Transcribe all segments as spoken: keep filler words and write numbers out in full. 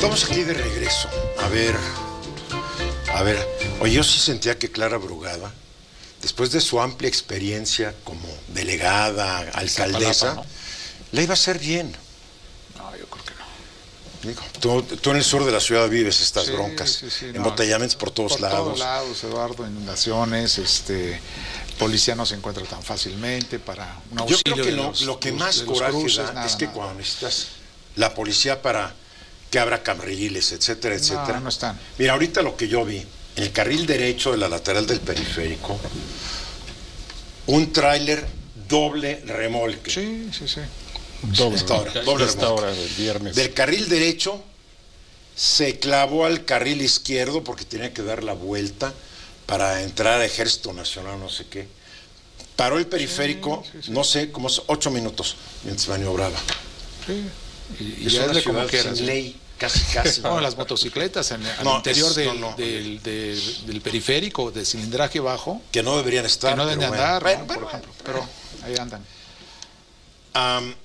Estamos aquí de regreso. A ver, a ver. Oye, yo sí sentía que Clara Brugada, después de su amplia experiencia como delegada, alcaldesa, Zapalapa, ¿no?, le iba a hacer bien. No, yo creo que no. Digo, tú, tú en el sur de la ciudad vives estas sí, broncas, sí, sí, no, embotellamientos por todos por lados. Por todos lados, Eduardo, inundaciones, este... policía no se encuentra tan fácilmente para un auxilio. Yo creo que de lo, los, lo que los, más coraje cruces, da nada, es que nada. Cuando necesitas la policía para que abra carriles, etcétera, etcétera. No, no están. Mira, ahorita lo que yo vi, en el carril derecho de la lateral del periférico, un tráiler doble remolque. Sí, sí, sí. Doble, esta hora, doble esta hora del viernes. Del carril derecho se clavó al carril izquierdo porque tenía que dar la vuelta para entrar a Ejército Nacional, no sé qué. Paró el periférico, sí, sí, sí. no sé, como ocho minutos mientras maniobraba. Sí. Y, y es ya una como ciudad quieras, sin ley, casi, casi. No, las motocicletas en, al no, interior es, del, no, no. Del, del, del periférico, de cilindraje bajo. Que no deberían estar. Que no deben bueno. andar, bueno, ¿no? bueno, por ejemplo. bueno. Pero ahí andan. Um,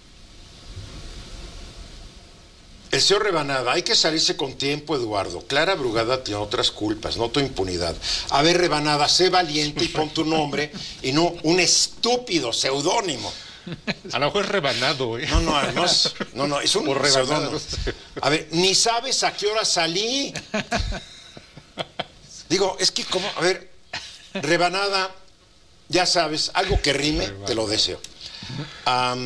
El señor Rebanada, hay que salirse con tiempo, Eduardo. Clara Brugada tiene otras culpas, no tu impunidad. A ver, Rebanada, sé valiente y pon tu nombre y no un estúpido seudónimo. A lo mejor es Rebanado, ¿eh? No, no, no es, no, no, es un seudónimo. A ver, ni sabes a qué hora salí. Digo, es que como, a ver, Rebanada, ya sabes, algo que rime, Rebanada. Te lo deseo. Um,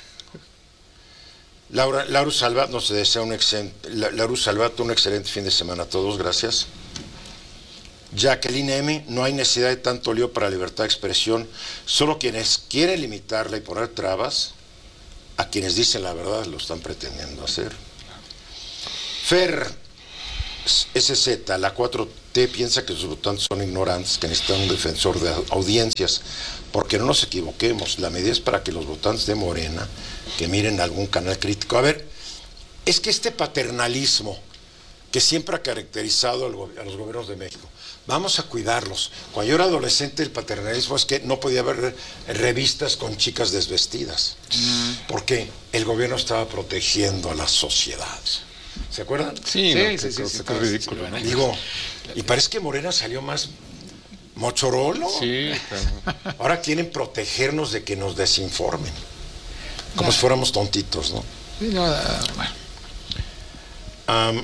Laura, Laura Salvat nos desea un excelente, Laura Salvat, un excelente fin de semana a todos, gracias. Jacqueline M, no hay necesidad de tanto lío para libertad de expresión, solo quienes quieren limitarla y poner trabas, a quienes dicen la verdad lo están pretendiendo hacer. Fer S Z, la cuatro T piensa que sus votantes son ignorantes, que necesitan un defensor de audiencias, porque no nos equivoquemos, la medida es para que los votantes de Morena que miren algún canal crítico. A ver, es que este paternalismo que siempre ha caracterizado a los gobiernos de México, vamos a cuidarlos. Cuando yo era adolescente, el paternalismo es que no podía haber revistas con chicas desvestidas, mm. porque el gobierno estaba protegiendo a la sociedad. ¿Se acuerdan? Sí, sí, no, sí, que, sí, que, sí, que es ridículo. ¿no? Digo, y parece que Morena salió más mochorolo. Sí, claro. Ahora quieren protegernos de que nos desinformen. Como no. si fuéramos tontitos, ¿no? Sí, no, bueno. Um,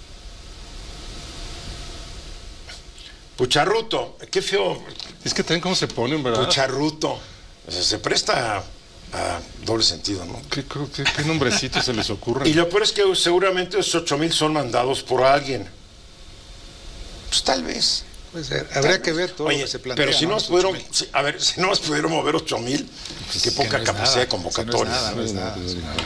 Pucharruto, qué feo. Es que también cómo se ponen, ¿verdad? Pucharruto. O sea, se presta a, a doble sentido, ¿no? ¿Qué, qué, qué nombrecito se les ocurre? Y lo peor es que seguramente esos ocho mil son mandados por alguien. Pues tal vez. Pues habría que ver todo Oye, lo que se plantea. Pero si no ¿no? nos pudieron, si, a ver, si no nos pudieron mover ocho mil, pues qué poca no capacidad nada, de convocatoria. Si no es nada, no es nada,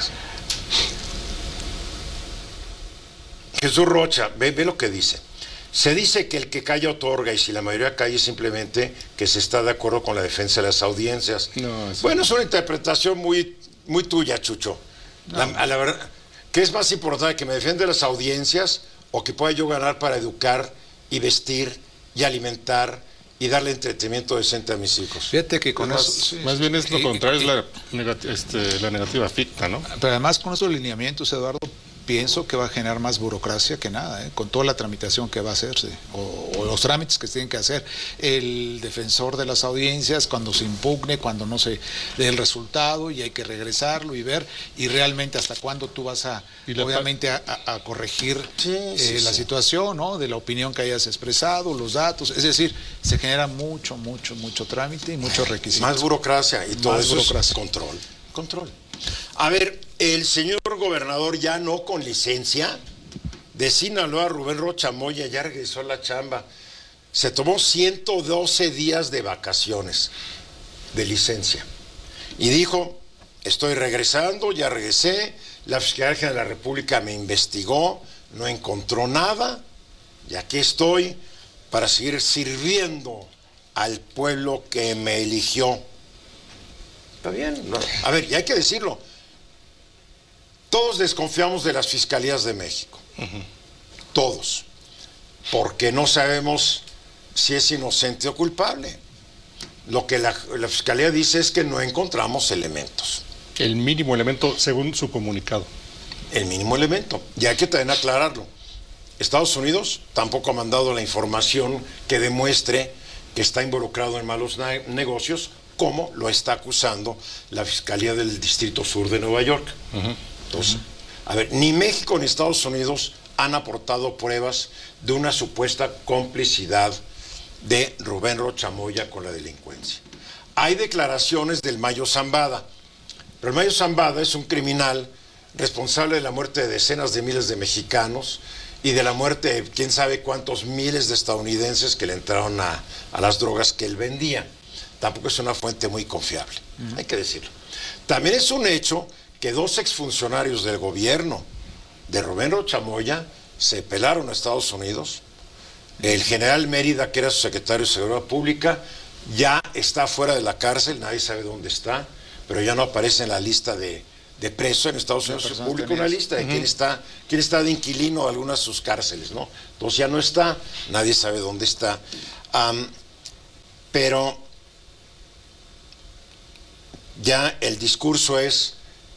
Jesús Rocha, ve, ve lo que dice. Se dice que el que calla otorga, y si la mayoría calla es simplemente que se está de acuerdo con la defensa de las audiencias. No, bueno, es una interpretación muy, muy tuya, Chucho. No. La, a la verdad, ¿qué es más importante, que me defiende las audiencias o que pueda yo ganar para educar y vestir y alimentar y darle entretenimiento decente a mis hijos? Fíjate que con más, eso... Sí, más bien es lo y, contrario, y, es la, negati este, la negativa ficta, ¿no? Pero además con esos lineamientos, Eduardo, pienso que va a generar más burocracia que nada, ¿eh? Con toda la tramitación que va a hacerse, o, o los trámites que se tienen que hacer. El defensor de las audiencias, cuando se impugne, cuando no se dé el resultado y hay que regresarlo y ver, y realmente hasta cuándo tú vas a, obviamente, a, a, a corregir sí, sí, eh, la sí. situación, ¿no? De la opinión que hayas expresado, los datos, es decir, se genera mucho, mucho, mucho trámite y muchos requisitos. Más burocracia y todo más eso burocracia. Es control. Control. A ver, el señor gobernador ya no con licencia de Sinaloa, Rubén Rocha Moya, ya regresó a la chamba. Se tomó ciento doce días de vacaciones, de licencia. Y dijo, estoy regresando, ya regresé, la Fiscalía General de la República me investigó, no encontró nada, y aquí estoy para seguir sirviendo al pueblo que me eligió. Está bien, no. A ver, y hay que decirlo, todos desconfiamos de las fiscalías de México, uh-huh. todos, porque no sabemos si es inocente o culpable. Lo que la, la fiscalía dice es que no encontramos elementos. El mínimo elemento según su comunicado. el mínimo elemento. Y hay que también aclararlo. Estados Unidos tampoco ha mandado la información que demuestre que está involucrado en malos negocios, como lo está acusando la Fiscalía del Distrito Sur de Nueva York. Uh-huh. Entonces, uh-huh. a ver, ni México ni Estados Unidos han aportado pruebas de una supuesta complicidad de Rubén Rocha Moya con la delincuencia. Hay declaraciones del Mayo Zambada, pero el Mayo Zambada es un criminal responsable de la muerte de decenas de miles de mexicanos y de la muerte de quién sabe cuántos miles de estadounidenses que le entraron a, a las drogas que él vendía. Tampoco es una fuente muy confiable, uh-huh. hay que decirlo. También es un hecho que dos exfuncionarios del gobierno de Rubén Rocha Moya se pelaron a Estados Unidos. El general Mérida, que era su secretario de Seguridad Pública, ya está fuera de la cárcel, nadie sabe dónde está, pero ya no aparece en la lista de, de presos en Estados Unidos. Se publica una lista de uh-huh. quién está, quién está de inquilino de algunas de sus cárceles, ¿no? Entonces ya no está, nadie sabe dónde está. Um, pero ya el discurso es,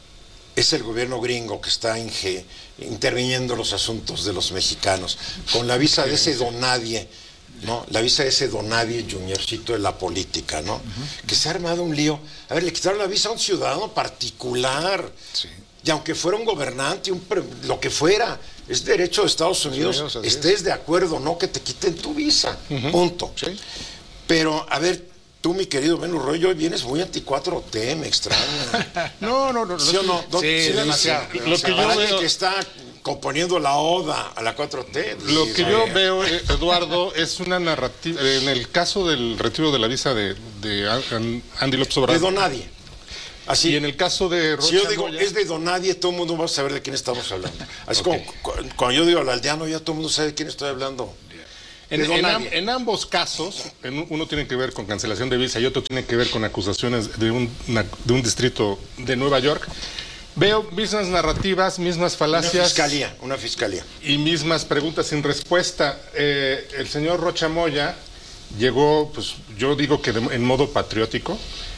es el gobierno gringo que está inge, interviniendo en los asuntos de los mexicanos, con la visa de ese donadie, ¿no? La visa de ese donadie juniorcito de la política, ¿no? Uh-huh. Que se ha armado un lío. A ver, le quitaron la visa a un ciudadano particular. Sí. Y aunque fuera un gobernante, un, lo que fuera, es derecho de Estados Unidos, sí, estés es. de acuerdo o no, que te quiten tu visa. Uh-huh. Punto. Sí. Pero, a ver, tú, mi querido Benny Royo, hoy vienes muy anti cuatro T, me extraña. No, no, no. ¿Sí o no? Sí, sí, demasiado. Sí, lo que yo veo... que está componiendo la oda a la cuatro T. Lo que yo veo, Eduardo, es una narrativa. En el caso del retiro de la visa de, de Andy López Obrador. De Donadie. Así, y en el caso de Rocha si yo digo, Moya, es de Donadie, todo el mundo va a saber de quién estamos hablando. Así okay. como cuando yo digo al aldeano, ya todo el mundo sabe de quién estoy hablando. En, en, am, en ambos casos, en uno tiene que ver con cancelación de visa y otro tiene que ver con acusaciones de un, una, de un distrito de Nueva York. Veo mismas narrativas, mismas falacias. Una fiscalía, una fiscalía. Y mismas preguntas sin respuesta. Eh, el señor Rocha Moya llegó, pues yo digo que de, en modo patriótico,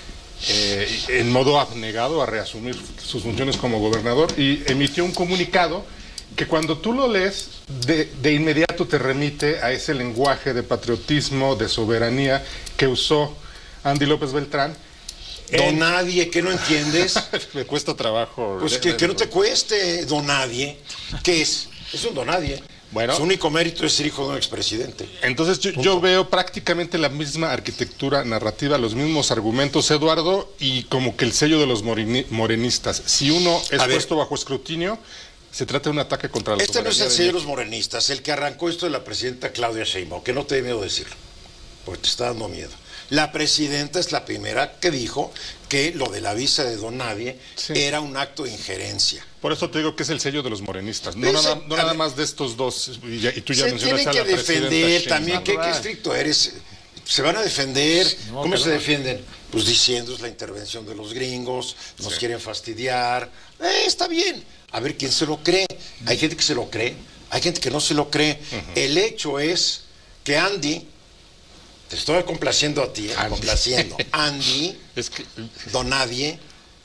eh, en modo abnegado a reasumir sus funciones como gobernador y emitió un comunicado que cuando tú lo lees, de, de inmediato te remite a ese lenguaje de patriotismo, de soberanía que usó Andy López Beltrán. Donadie, ¿qué no entiendes? Me cuesta trabajo. Pues que, que no te cueste, Donadie. ¿Qué es? Es un Donadie. Bueno, su único mérito es ser hijo de un expresidente. Entonces yo, yo veo prácticamente la misma arquitectura narrativa, los mismos argumentos, Eduardo, y como que el sello de los morenistas. Si uno es a puesto ver, bajo escrutinio, se trata de un ataque contra la Este no es el sello de los morenistas, el que arrancó esto de la presidenta Claudia Sheinbaum, que no te dé miedo decirlo, porque te está dando miedo. La presidenta es la primera que dijo que lo de la visa de Donadie sí. era un acto de injerencia. Por eso te digo que es el sello de los morenistas, no, nada, no nada más de estos dos. Y, ya, y tú ya se mencionaste tienen a la que defender también, ¿qué, qué estricto eres? Se van a defender. No, ¿Cómo se defienden? Pues diciendo es la intervención de los gringos, nos sí. quieren fastidiar. Eh, está bien. A ver quién se lo cree. Hay gente que se lo cree, hay gente que no se lo cree. Uh-huh. El hecho es que Andy, te estoy complaciendo a ti, eh, Andy. complaciendo. Andy, es que... Donadie,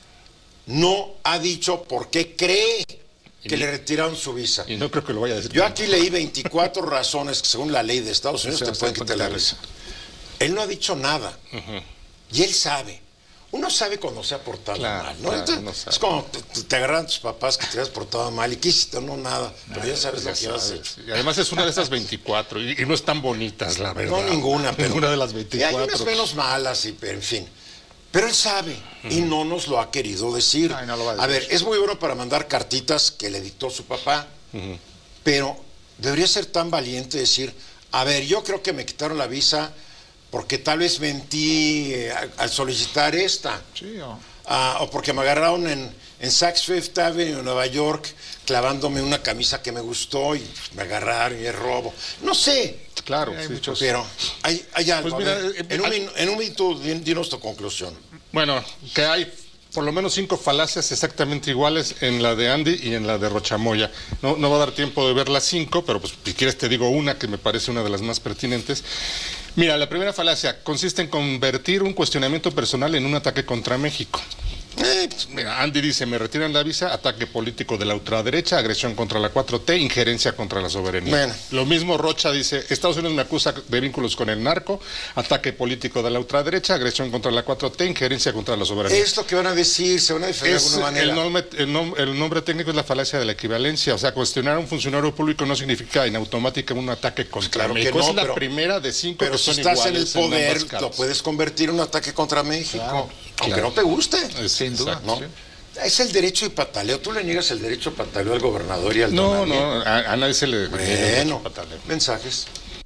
no ha dicho por qué cree que y, le retiraron su visa. Y no creo que lo vaya a decir. Yo aquí leí veinticuatro razones que según la ley de Estados Unidos o sea, te pueden quitar la visa. Él no ha dicho nada. Uh-huh. Y él sabe. Uno sabe cuando se ha portado claro, mal, ¿no? Claro, Entonces, es como te, te agarran tus papás que te has portado mal y que hiciste, no nada, pero ya sabes ya lo que sabes. Haces. Y además es una de esas veinticuatro y, y no están bonitas, la verdad. No, ninguna, pero ninguna de las veinticuatro. Y hay unas menos malas, y, pero en fin. Pero él sabe uh-huh. y no nos lo ha querido decir. Ay, no lo va a, decir. A ver, es muy bueno para mandar cartitas que le dictó su papá, uh-huh. pero debería ser tan valiente decir, a ver, yo creo que me quitaron la visa porque tal vez mentí eh, al solicitar esta, sí, oh. uh, o porque me agarraron en, en Saks Fifth Avenue, en Nueva York, clavándome una camisa que me gustó y me agarraron y es robo. No sé. Claro, hay sí, muchos, pero hay, hay algo. Pues mira, ver, eh, en, un, eh, en un minuto, dinos tu conclusión. Bueno, que hay por lo menos cinco falacias exactamente iguales en la de Andy y en la de Rocha Moya. No, no va a dar tiempo de ver las cinco, pero pues si quieres te digo una que me parece una de las más pertinentes. Mira, la primera falacia consiste en convertir un cuestionamiento personal en un ataque contra México. Eh, Mira, Andy dice, me retiran la visa, ataque político de la ultraderecha, agresión contra la cuatro T, injerencia contra la soberanía. Bueno. Lo mismo Rocha dice, Estados Unidos me acusa de vínculos con el narco, ataque político de la ultraderecha, agresión contra la cuatro T, injerencia contra la soberanía. Es lo que van a decir, se van a defender Es, de alguna manera. el, nombre, el, nom- el nombre técnico es la falacia de la equivalencia, o sea, cuestionar a un funcionario público no significa en automática un ataque contra claro que México. no, es la pero- primera de cinco Pero que si son estás en el iguales en poder, ambas caras. lo puedes convertir en un ataque contra México, Claro, aunque claro. no te guste. Es- Sin duda, exacto, ¿no? sí. Es el derecho de pataleo. Tú le niegas el derecho de pataleo al gobernador y al No, don nadie. no, a, a nadie se le niega el Bueno, derecho a pataleo. mensajes.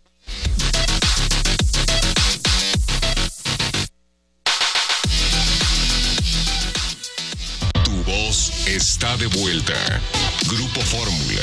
Tu voz está de vuelta. Grupo Fórmula.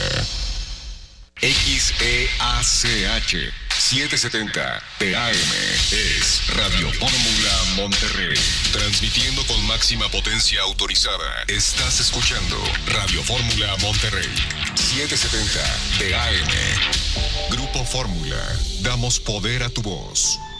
X E A C H setecientos setenta T A M es Radio Fórmula Monterrey. Transmitiendo con máxima potencia autorizada. Estás escuchando Radio Fórmula Monterrey. setecientos setenta T A M. Grupo Fórmula. Damos poder a tu voz.